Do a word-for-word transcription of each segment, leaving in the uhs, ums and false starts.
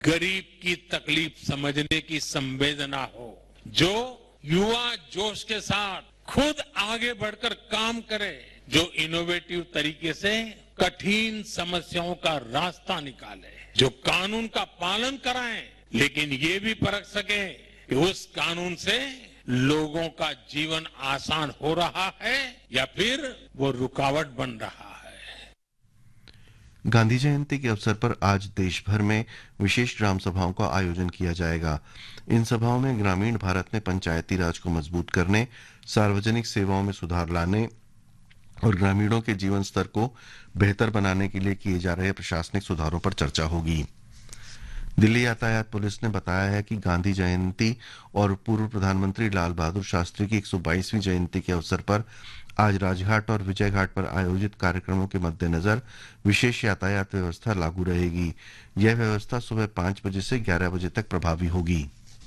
गरीब की तकलीफ समझने की संवेदना हो, जो युवा जोश के साथ खुद आगे बढ़कर काम करे, जो इनोवेटिव तरीके से कठिन समस्याओं का रास्ता निकाले, जो कानून का पालन कराएं, लेकिन ये भी परख सके कि उस कानून से लोगों का जीवन आसान हो रहा है या फिर वो रुकावट बन रहा है। गांधी जयंती के अवसर पर आज देश भर में विशेष ग्राम सभाओं का आयोजन किया जाएगा। इन सभाओं में ग्रामीण भारत में पंचायती राज को मजबूत करने, सार्वजनिक सेवाओं में सुधार लाने और ग्रामीणों के जीवन स्तर को बेहतर बनाने के लिए किए जा रहे प्रशासनिक सुधारों पर चर्चा होगी। दिल्ली यातायात पुलिस ने बताया है कि गांधी जयंती और पूर्व प्रधानमंत्री लाल बहादुर शास्त्री की एक सौ बाईसवीं जयंती के अवसर पर आज राजघाट और विजय घाट पर आयोजित कार्यक्रमों के मद्देनजर विशेष यातायात व्यवस्था लागू रहेगी। यह व्यवस्था सुबह पांच बजे से ग्यारह बजे तक प्रभावी होगी।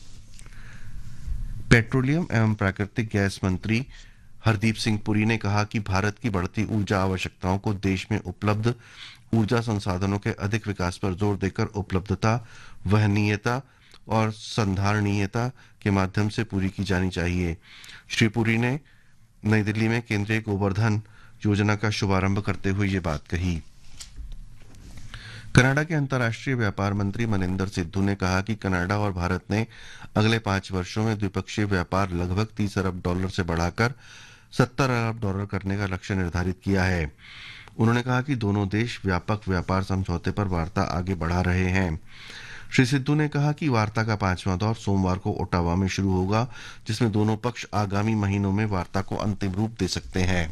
पेट्रोलियम एवं प्राकृतिक गैस मंत्री हरदीप सिंह पुरी ने कहा कि भारत की बढ़ती ऊर्जा आवश्यकताओं को देश में उपलब्ध ऊर्जा संसाधनों के अधिक विकास पर जोर देकर उपलब्धता, वहनीयता और संधारणीयता के माध्यम से पूरी की जानी चाहिए। श्री पुरी ने नई दिल्ली में केंद्रीय गोवर्धन योजना का शुभारंभ करते हुए ये बात कही। कनाडा के अंतर्राष्ट्रीय व्यापार मंत्री मनिंदर सिद्धू ने कहा कि कनाडा और भारत ने अगले पांच वर्षों में द्विपक्षीय व्यापार लगभग तीस अरब डॉलर से बढ़ाकर सत्तर अरब डॉलर करने का लक्ष्य निर्धारित किया है। उन्होंने कहा कि दोनों देश व्यापक व्यापार समझौते पर वार्ता आगे बढ़ा रहे हैं। श्री सिद्धू ने कहा कि वार्ता का पांचवां दौर सोमवार को ओटावा में शुरू होगा, जिसमें दोनों पक्ष आगामी महीनों में वार्ता को अंतिम रूप दे सकते हैं।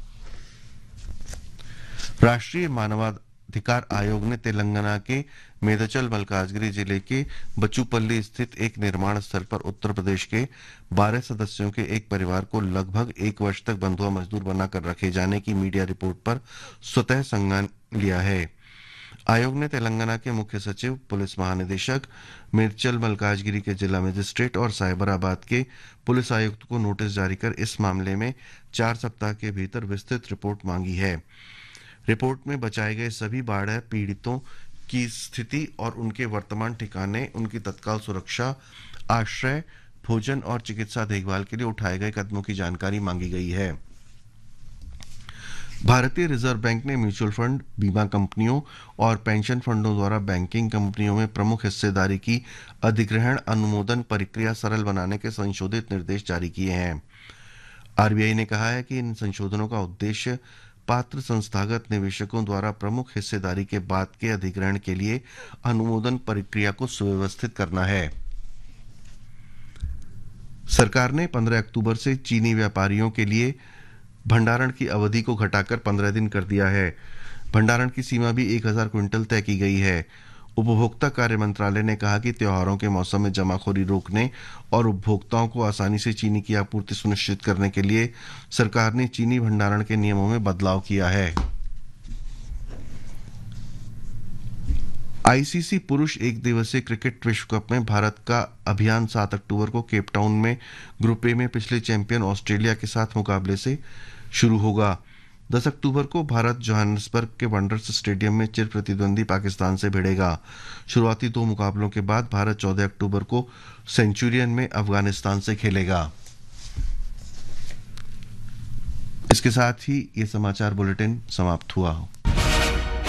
राष्ट्रीय मानवाधिकार आयोग ने तेलंगाना के मेदचल मल्काजगिरी जिले के बचूपल्ली स्थित एक निर्माण स्थल पर उत्तर प्रदेश के बारह सदस्यों के एक परिवार को लगभग एक वर्ष तक बंधुआ मजदूर बनाकर रखे जाने की मीडिया रिपोर्ट पर स्वतः संज्ञान लिया है। आयोग ने तेलंगाना के मुख्य सचिव, पुलिस महानिदेशक, मेदचल मल्काजगिरी के जिला मजिस्ट्रेट और साइबराबाद के पुलिस आयुक्त को नोटिस जारी कर इस मामले में चार सप्ताह के भीतर विस्तृत रिपोर्ट मांगी है। रिपोर्ट में बचाए गए सभी बाढ़ पीड़ितों की स्थिति और उनके वर्तमान ठिकाने, उनकी तत्काल सुरक्षा, आश्रय, भोजन और चिकित्सा देखभाल के लिए उठाए गए कदमों की जानकारी मांगी गई है। भारतीय रिजर्व बैंक ने म्यूचुअल फंड, बीमा कंपनियों और पेंशन फंडों द्वारा बैंकिंग कंपनियों में प्रमुख हिस्सेदारी की अधिग्रहण अनुमोदन प्रक्रिया सरल बनाने के संशोधित निर्देश जारी किए हैं। आरबीआई ने कहा है कि इन संशोधनों का उद्देश्य पात्र संस्थागत निवेशकों द्वारा प्रमुख हिस्सेदारी के बाद के अधिग्रहण के लिए अनुमोदन प्रक्रिया को सुव्यवस्थित करना है। सरकार ने पंद्रह अक्टूबर से चीनी व्यापारियों के लिए भंडारण की अवधि को घटाकर पंद्रह दिन कर दिया है। भंडारण की सीमा भी एक हजार क्विंटल तय की गई है। उपभोक्ता कार्य मंत्रालय ने कहा कि त्योहारों के मौसम में जमाखोरी रोकने और उपभोक्ताओं को आसानी से चीनी की आपूर्ति सुनिश्चित करने के लिए सरकार ने चीनी भंडारण के नियमों में बदलाव किया है। आईसीसी पुरुष एक दिवसीय क्रिकेट विश्व कप में भारत का अभियान सात अक्टूबर को केप टाउन में ग्रुप ए में पिछले चैंपियन ऑस्ट्रेलिया के साथ मुकाबले से शुरू होगा। दस अक्टूबर को भारत जोहान्सबर्ग के वंडर्स स्टेडियम में चिर प्रतिद्वंदी पाकिस्तान से भिड़ेगा। शुरुआती दो मुकाबलों के बाद भारत चौदह अक्टूबर को सेंचुरियन में अफगानिस्तान से खेलेगा। इसके साथ ही ये समाचार बुलेटिन समाप्त हुआ।